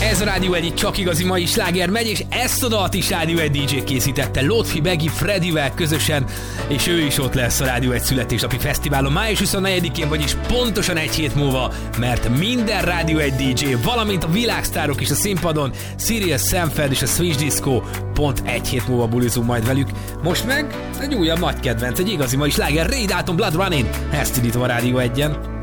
Ez a Rádió 1 csak igazi mai sláger megy, és ezt a dalt is Rádió 1 DJ készítette Lotfi Begi Fredivel közösen, és ő is ott lesz a Rádió 1 születésnapi fesztiválon május 24-én, vagyis pontosan egy hét múlva, mert minden Rádió 1 DJ, valamint a világsztárok is a színpadon, Sirius Sanford és a Switch Disco pont egy hét múlva bulizunk majd velük. Most meg egy újabb nagy kedvenc, egy igazi mai sláger, Ray Dalton Blood Running, ezt indítom a Rádió 1-en.